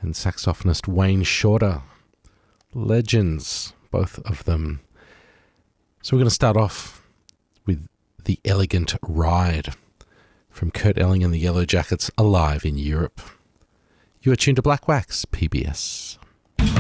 and saxophonist Wayne Shorter. Legends, both of them. So we're going to start off with The Elegant Ride from Kurt Elling and the Yellow Jackets, Alive in Europe. You are tuned to Black Wax, PBS.